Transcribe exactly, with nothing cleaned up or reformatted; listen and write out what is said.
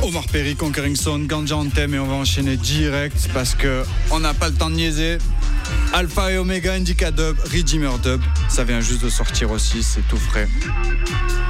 Omar Perry, Conquering Sound, Ganja Anthem, et on va enchaîner direct parce que on n'a pas le temps de niaiser. Alpha et Omega, Indica Dub, Redeemer Dub, ça vient juste de sortir aussi, c'est tout frais.